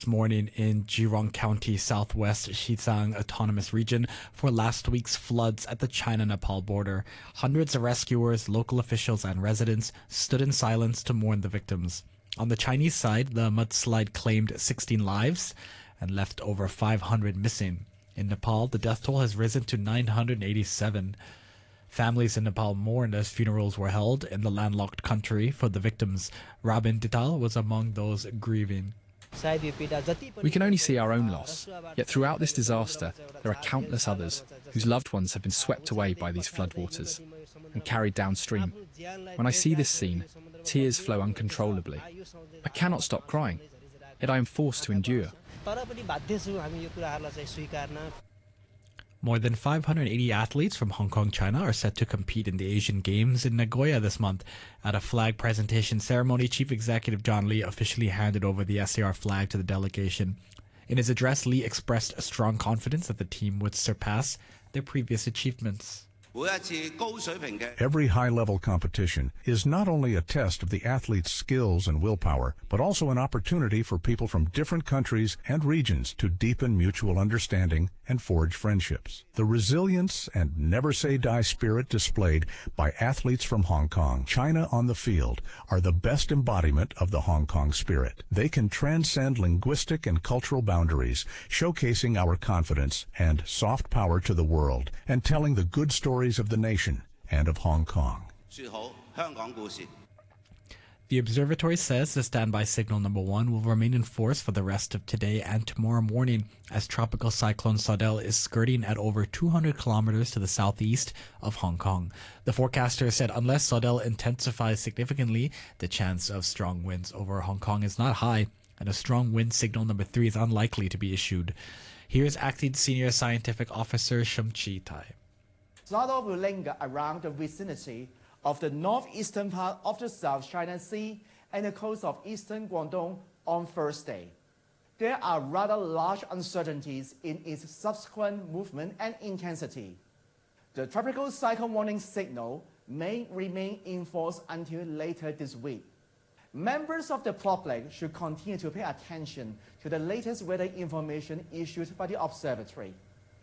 Morning in Zhejiang County, southwest Xizang Autonomous Region for last week's floods at the China-Nepal border. Hundreds of rescuers, local officials, and residents stood in silence to mourn the victims. On the Chinese side, the mudslide claimed 16 lives and left over 500 missing. In Nepal, the death toll has risen to 987. Families in Nepal mourned as funerals were held in the landlocked country for the victims. Rabin Dital was among those grieving. We can only see our own loss, yet throughout this disaster there are countless others whose loved ones have been swept away by these floodwaters and carried downstream. When I see this scene, tears flow uncontrollably. I cannot stop crying, yet I am forced to endure. More than 580 athletes from Hong Kong, China are set to compete in the Asian Games in Nagoya this month. At a flag presentation ceremony, Chief Executive John Lee officially handed over the SAR flag to the delegation. In his address, Lee expressed a strong confidence that the team would surpass their previous achievements. Every high-level competition is not only a test of the athlete's skills and willpower, but also an opportunity for people from different countries and regions to deepen mutual understanding and forge friendships. The resilience and never-say-die spirit displayed by athletes from Hong Kong, China on the field, are the best embodiment of the Hong Kong spirit. They can transcend linguistic and cultural boundaries, showcasing our confidence and soft power to the world, and telling the good stories of the nation and of Hong Kong. The observatory says the standby signal number 1 will remain in force for the rest of today and tomorrow morning as tropical cyclone Saudel is skirting at over 200 kilometers to the southeast of Hong Kong. The forecaster said unless Saudel intensifies significantly, the chance of strong winds over Hong Kong is not high, and a strong wind signal number 3 is unlikely to be issued. Here's acting senior scientific officer Shum Chi Tai. Saudel will linger around the vicinity of the northeastern part of the South China Sea and the coast of eastern Guangdong on Thursday. There are rather large uncertainties in its subsequent movement and intensity. The tropical cyclone warning signal may remain in force until later this week. Members of the public should continue to pay attention to the latest weather information issued by the observatory.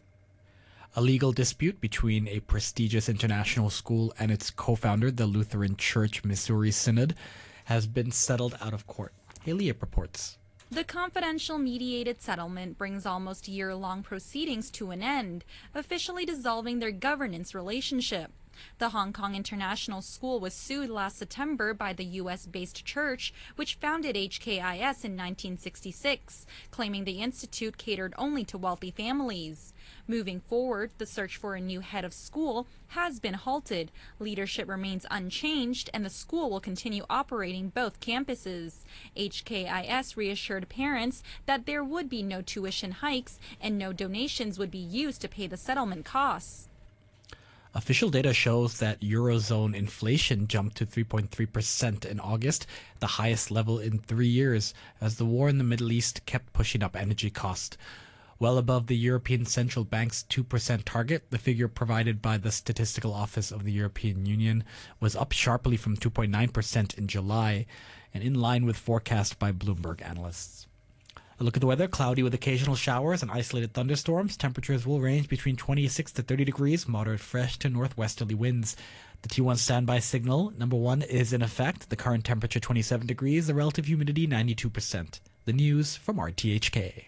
A legal dispute between a prestigious international school and its co-founder, the Lutheran Church Missouri Synod, has been settled out of court. Haley reports. The confidential mediated settlement brings almost year-long proceedings to an end, officially dissolving their governance relationship. The Hong Kong International School was sued last September by the U.S.-based church, which founded HKIS in 1966, claiming the institute catered only to wealthy families. Moving forward, the search for a new head of school has been halted. Leadership remains unchanged, and the school will continue operating both campuses. HKIS reassured parents that there would be no tuition hikes and no donations would be used to pay the settlement costs. Official data shows that Eurozone inflation jumped to 3.3% in August, the highest level in 3 years, as the war in the Middle East kept pushing up energy costs. Well above the European Central Bank's 2% target, the figure provided by the Statistical Office of the European Union was up sharply from 2.9% in July, and in line with forecast by Bloomberg analysts. A look at the weather: cloudy with occasional showers and isolated thunderstorms. Temperatures will range between 26 to 30 degrees, moderate fresh to northwesterly winds. The T1 standby signal number 1 is in effect. The current temperature 27 degrees, the relative humidity 92%. The news from RTHK.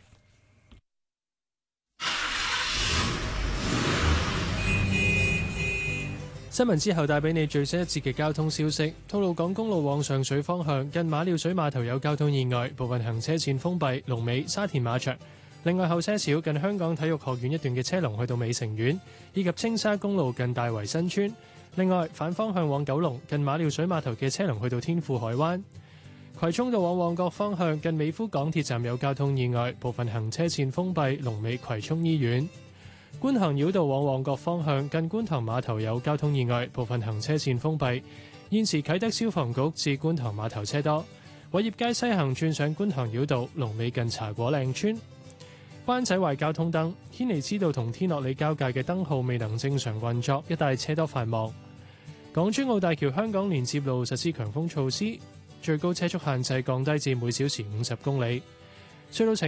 新聞之後帶俾你最新一節嘅交通消息。吐露港公路往上水方向近馬料水碼頭有交通意外，部分行車線封閉，龍尾沙田馬場。另外後些少近香港體育學院一段嘅車龍去到美城苑，以及青沙公路近大圍新村。另外反方向往九龍近馬料水碼頭嘅車龍去到天富海灣。葵涌道往旺角方向近美孚港鐵站有交通意外，部分行車線封閉，龍尾葵涌醫院。觀塘繞道往旺角方向近觀塘碼頭有交通意外，部分行車線封閉。現時啟德消防局至觀塘碼頭車多。偉業街西行轉上觀塘繞道，龍尾近茶果嶺村。灣仔壞交通燈，軒尼詩道同天樂里交界嘅燈號未能正常運作，一帶車多繁忙。港珠澳大橋香港連接路實施強風措施，最高車速限制降低至每小時50公里。 隧道情